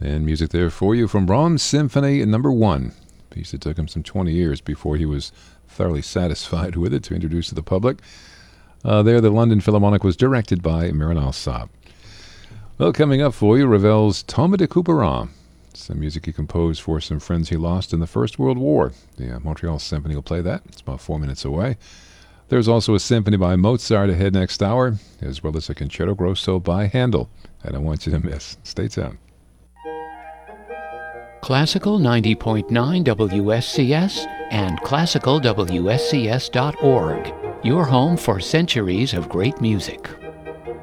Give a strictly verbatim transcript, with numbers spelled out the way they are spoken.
And music there for you from Brahms Symphony Number One. A piece that took him some twenty years before he was thoroughly satisfied with it to introduce to the public. Uh, there, the London Philharmonic was directed by Miran Alsop. Well, coming up for you, Ravel's Tombe de Couperin. Some music he composed for some friends he lost in the First World War. The uh, Montreal Symphony will play that. It's about four minutes away. There's also a symphony by Mozart ahead next hour, as well as a Concerto Grosso by Handel. I don't want you to miss. Stay tuned. Classical ninety point nine W S C S and classical W S C S dot org. Your home for centuries of great music.